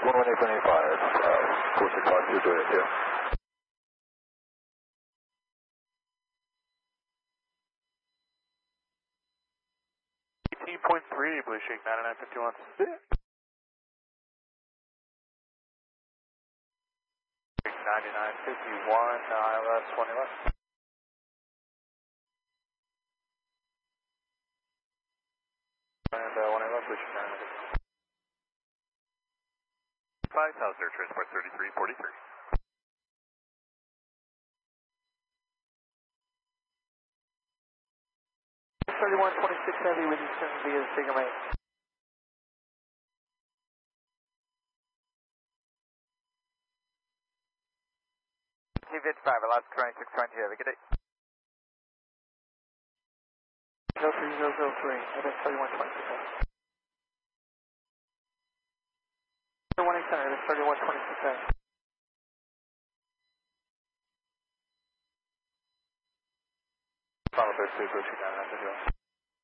465, 2 Juliet 2. .3, Blue Shake 9951. 9951, ILS 20 left. And 1 left, Blue Shake 9951. 5000, transport 3343. Heavy with Eastern via Figure Mate. T55, Alaska 2620, have a good day. 03003, MS 3126. 1 Center, MS 3126. Final 32, Blue Shake 9951.